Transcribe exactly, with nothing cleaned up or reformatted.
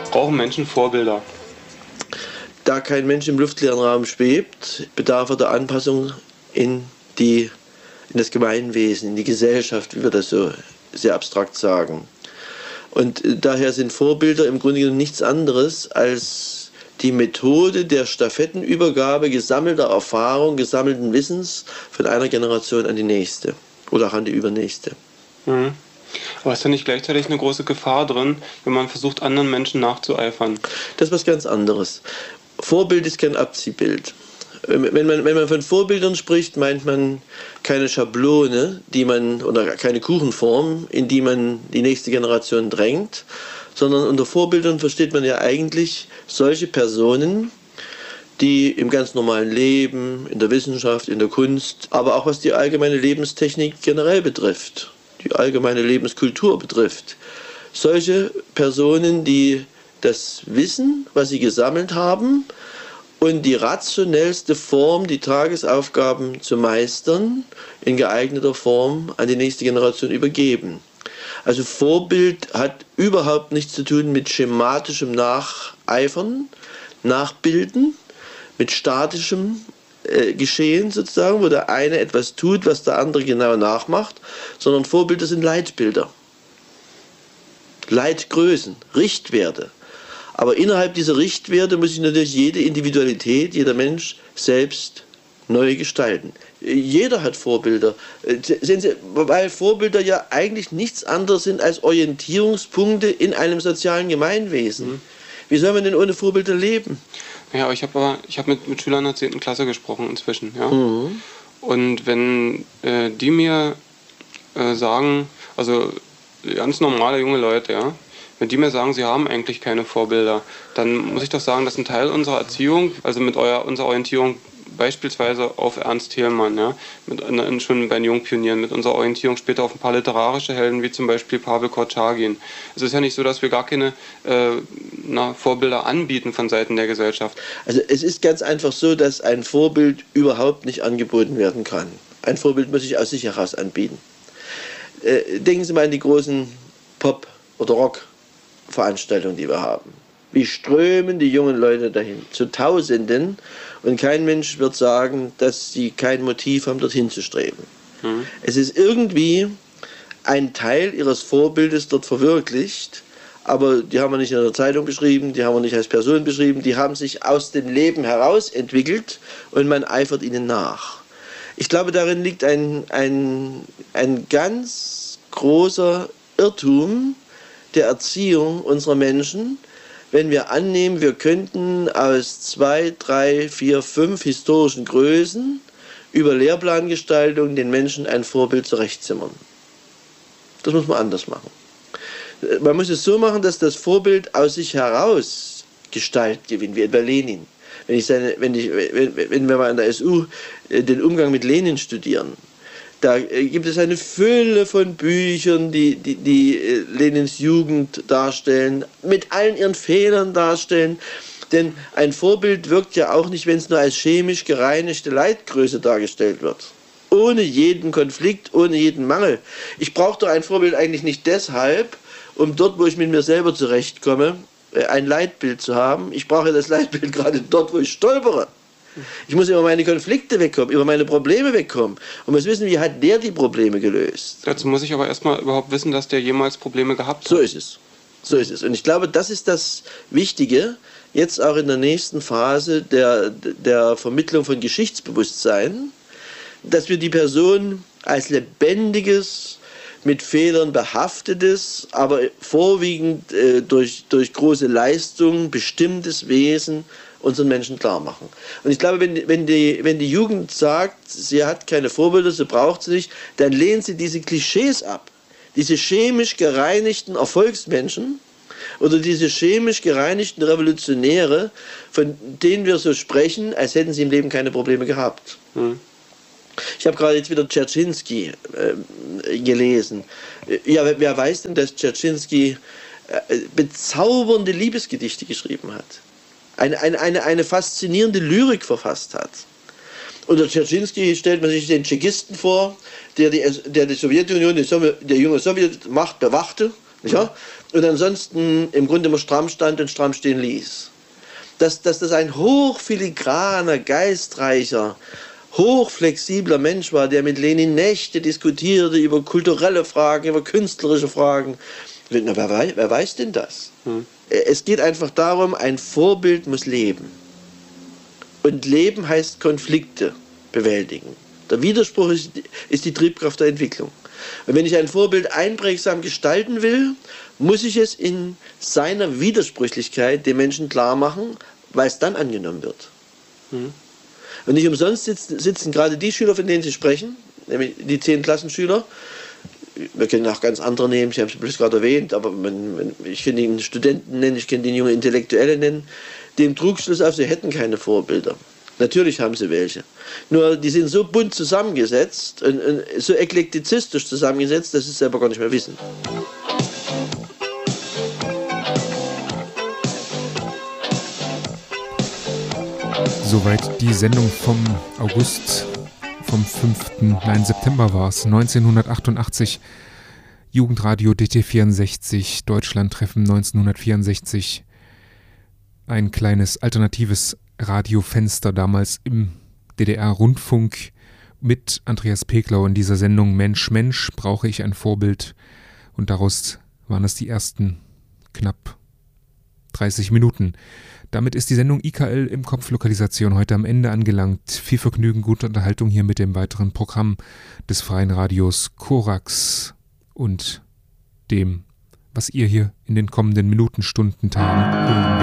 Brauchen Menschen Vorbilder? Da kein Mensch im luftleeren Raum schwebt, bedarf er der Anpassung in, die, in das Gemeinwesen, in die Gesellschaft, wie wir das so sehr abstrakt sagen. Und daher sind Vorbilder im Grunde genommen nichts anderes als die Methode der Stafettenübergabe gesammelter Erfahrung, gesammelten Wissens von einer Generation an die nächste oder auch an die übernächste. Mhm. Aber ist da nicht gleichzeitig eine große Gefahr drin, wenn man versucht, anderen Menschen nachzueifern? Das ist was ganz anderes. Vorbild ist kein Abziehbild. Wenn man, wenn man von Vorbildern spricht, meint man keine Schablone, die man, oder keine Kuchenform, in die man die nächste Generation drängt, sondern unter Vorbildern versteht man ja eigentlich solche Personen, die im ganz normalen Leben, in der Wissenschaft, in der Kunst, aber auch was die allgemeine Lebenstechnik generell betrifft, die allgemeine Lebenskultur betrifft, solche Personen, die das Wissen, was sie gesammelt haben, und die rationellste Form, die Tagesaufgaben zu meistern, in geeigneter Form an die nächste Generation übergeben. Also Vorbild hat überhaupt nichts zu tun mit schematischem Nacheifern, Nachbilden, mit statischem äh, Geschehen sozusagen, wo der eine etwas tut, was der andere genau nachmacht, sondern Vorbilder sind Leitbilder, Leitgrößen, Richtwerte. Aber innerhalb dieser Richtwerte muss sich natürlich jede Individualität, jeder Mensch selbst neu gestalten. Jeder hat Vorbilder. Sehen Sie, weil Vorbilder ja eigentlich nichts anderes sind als Orientierungspunkte in einem sozialen Gemeinwesen. Mhm. Wie soll man denn ohne Vorbilder leben? Ja, aber ich habe aber ich habe mit, mit Schülern der zehnten Klasse gesprochen inzwischen. Ja? Mhm. Und wenn äh, die mir äh, sagen, also ganz normale junge Leute, ja, wenn die mir sagen, sie haben eigentlich keine Vorbilder, dann muss ich doch sagen, dass ein Teil unserer Erziehung, also mit eurer, unserer Orientierung beispielsweise auf Ernst Thälmann, ja, mit, schon bei den Jungpionieren, mit unserer Orientierung später auf ein paar literarische Helden, wie zum Beispiel Pavel Kortschagin. Es ist ja nicht so, dass wir gar keine äh, na, Vorbilder anbieten von Seiten der Gesellschaft. Also es ist ganz einfach so, dass ein Vorbild überhaupt nicht angeboten werden kann. Ein Vorbild muss sich aus sich heraus anbieten. Äh, denken Sie mal an die großen Pop- oder Rock-Veranstaltungen, die wir haben. Wie strömen die jungen Leute dahin? Zu Tausenden. Und kein Mensch wird sagen, dass sie kein Motiv haben, dorthin zu streben. Mhm. Es ist irgendwie ein Teil ihres Vorbildes dort verwirklicht, aber die haben wir nicht in der Zeitung beschrieben, die haben wir nicht als Person beschrieben, die haben sich aus dem Leben heraus entwickelt und man eifert ihnen nach. Ich glaube, darin liegt ein, ein, ein ganz großer Irrtum der Erziehung unserer Menschen, wenn wir annehmen, wir könnten aus zwei, drei, vier, fünf historischen Größen über Lehrplangestaltung den Menschen ein Vorbild zurechtzimmern. Das muss man anders machen. Man muss es so machen, dass das Vorbild aus sich heraus Gestalt gewinnt, wie etwa Lenin. Wenn, ich seine, wenn, ich, wenn, wenn wir mal an der S U den Umgang mit Lenin studieren, da gibt es eine Fülle von Büchern, die, die, die Lenins Jugend darstellen, mit allen ihren Fehlern darstellen. Denn ein Vorbild wirkt ja auch nicht, wenn es nur als chemisch gereinigte Leitgröße dargestellt wird. Ohne jeden Konflikt, ohne jeden Mangel. Ich brauche doch ein Vorbild eigentlich nicht deshalb, um dort, wo ich mit mir selber zurechtkomme, ein Leitbild zu haben. Ich brauche das Leitbild gerade dort, wo ich stolpere. Ich muss über meine Konflikte wegkommen, über meine Probleme wegkommen. Und muss wissen, wie hat der die Probleme gelöst. Dazu muss ich aber erstmal überhaupt wissen, dass der jemals Probleme gehabt hat. So ist es. So ist es. Und ich glaube, das ist das Wichtige, jetzt auch in der nächsten Phase der, der Vermittlung von Geschichtsbewusstsein, dass wir die Person als lebendiges, mit Fehlern behaftetes, aber vorwiegend äh, durch, durch große Leistung bestimmtes Wesen unseren Menschen klar machen. Und ich glaube, wenn, wenn, die, wenn die Jugend sagt, sie hat keine Vorbilder, sie braucht sie nicht, dann lehnt sie diese Klischees ab. Diese chemisch gereinigten Erfolgsmenschen oder diese chemisch gereinigten Revolutionäre, von denen wir so sprechen, als hätten sie im Leben keine Probleme gehabt. Hm. Ich habe gerade jetzt wieder Dzerzhinsky äh, gelesen. Ja, wer weiß denn, dass Dzerzhinsky äh, bezaubernde Liebesgedichte geschrieben hat? Eine, eine, eine, eine faszinierende Lyrik verfasst hat. Unter Dzerzhinsky stellt man sich den Tschechisten vor, der die, der die Sowjetunion, die, der junge Sowjetmacht bewachte, Nicht wahr? Und ansonsten im Grunde immer stramm stand und stramm stehen ließ. Dass, dass das ein hochfiligraner, geistreicher, hochflexibler Mensch war, der mit Lenin Nächte diskutierte über kulturelle Fragen, über künstlerische Fragen. Na, wer, weiß, wer weiß denn das? Hm. Es geht einfach darum, ein Vorbild muss leben. Und Leben heißt Konflikte bewältigen. Der Widerspruch ist, ist die Triebkraft der Entwicklung. Und wenn ich ein Vorbild einprägsam gestalten will, muss ich es in seiner Widersprüchlichkeit den Menschen klar machen, weil es dann angenommen wird. Mhm. Und nicht umsonst sitzen, sitzen gerade die Schüler, von denen Sie sprechen, nämlich die zehn Klassenschüler. Wir können auch ganz andere nehmen, ich habe es bloß gerade erwähnt, aber man, ich kann den Studenten nennen, ich kann den jungen Intellektuelle nennen, dem Trugschluss auf, sie hätten keine Vorbilder. Natürlich haben sie welche. Nur die sind so bunt zusammengesetzt und, und so eklektizistisch zusammengesetzt, dass sie es selber gar nicht mehr wissen. Soweit die Sendung vom August, vom fünften Nein, September war es, neunzehnhundertachtundachtzig. Jugendradio D T vierundsechzig, Deutschlandtreffen neunzehnhundertvierundsechzig. Ein kleines alternatives Radiofenster damals im D D R-Rundfunk mit Andreas Peglau in dieser Sendung Mensch, Mensch, brauche ich ein Vorbild? Und daraus waren es die ersten knapp dreißig Minuten. Damit ist die Sendung I K L im Kopf-Lokalisation heute am Ende angelangt. Viel Vergnügen, gute Unterhaltung hier mit dem weiteren Programm des freien Radios Korax und dem, was ihr hier in den kommenden Minuten, Stunden, Tagen hören